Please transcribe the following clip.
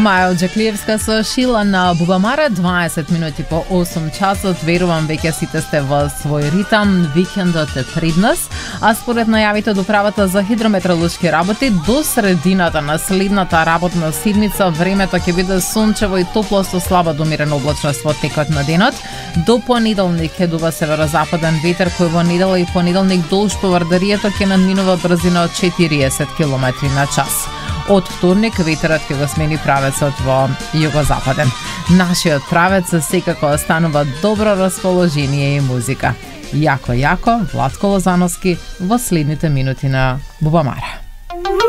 Маја Оджаклиевска со Шила на Бубамара, 20 минути по 8 часот. Верувам веќе сите сте во свој ритам, викендот е пред нас, а според најавите од управата за хидрометеоролошки работи, до средината на следната работна седмица времето ќе биде сончево и топло со слаба до умерена облачност во текот на денот. До понеделник ќе дува северозападен ветер кој во недела и понеделник долж по Вардарието ќе надминува брзина од 40 км на час. Од вторник ветерот ќе го смени правецот во југозападен. Нашиот правец секако останува добро расположение и музика. Јако, Владко Лозановски во следните минути на Бубамара.